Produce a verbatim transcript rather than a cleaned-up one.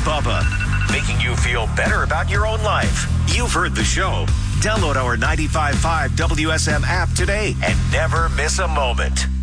Bubba, making you feel better about your own life. You've heard the show. Download our ninety-five point five W S M app today and never miss a moment.